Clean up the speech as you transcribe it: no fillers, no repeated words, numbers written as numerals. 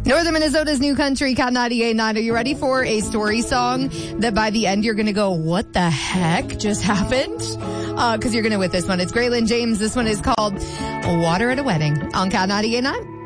Northern Minnesota's New Country, Cat 98.9. Are you ready for a story song that by the end you're going to go, what the heck just happened? Because you're going to with this one. It's Graylin James. This one is called Water at a Wedding on Cat 98.9.